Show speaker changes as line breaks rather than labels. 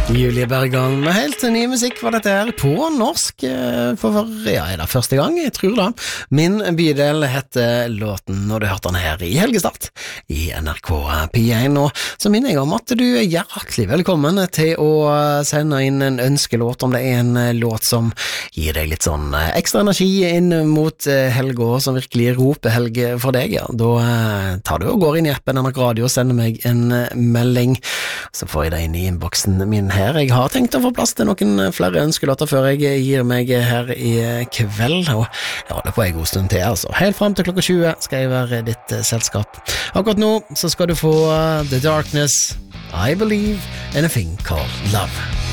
Julie Bergan med helt ny musikk var dette her på norsk er det første gang, jeg tror da. Min bydel heter låten, og du hørte den her i helgestart i NRK P1, og så minner jeg om at du er hjertelig velkommen til å sende inn en ønskelåt om det er en låt som gir deg litt sånn ekstra energi inn mot helga, som virkelig roper helg for deg, ja. Da tar du og går inn i appen NRK Radio og sender meg en melding, så får jeg deg inn i innboksen min her. Jeg har tenkt å få plass til noen flere ønskelåter før jeg gir meg her i kveld, og jeg holder på en god stund til, altså. Helt frem til klokka 20 skal jeg være ditt selskap. Akkurat nå så skal du få The Darkness, I Believe in a Thing Called Love.